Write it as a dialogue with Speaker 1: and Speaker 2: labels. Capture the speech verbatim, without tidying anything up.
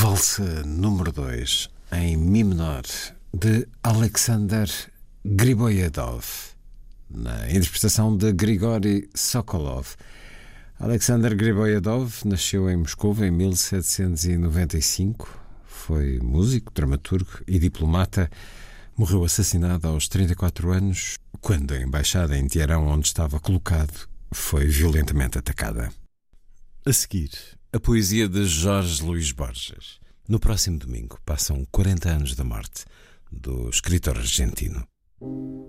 Speaker 1: Valsa número dois, em Mi menor, de Alexander Griboyedov, na interpretação de Grigori Sokolov. Alexander Griboyedov nasceu em Moscou em mil setecentos e noventa e cinco, foi músico, dramaturgo e diplomata. Morreu assassinado aos trinta e quatro anos, quando a embaixada em Teherão, onde estava colocado, foi violentamente atacada. A seguir, a poesia de Jorge Luís Borges. No próximo domingo passam quarenta anos da morte do escritor argentino.